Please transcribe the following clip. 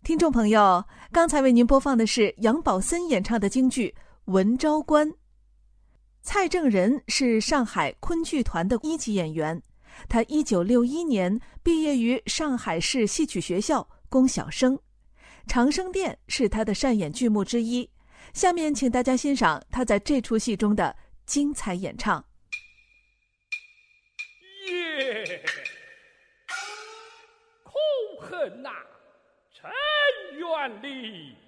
听众朋友，刚才为您播放的是杨宝森演唱的京剧《文昭关》。蔡正仁是上海昆剧团的一级演员，他1961年毕业于上海市戏曲学校供小生，长生殿是他的擅演剧目之一。下面请大家欣赏他在这出戏中的精彩演唱。 耶，空恨呐，陈元礼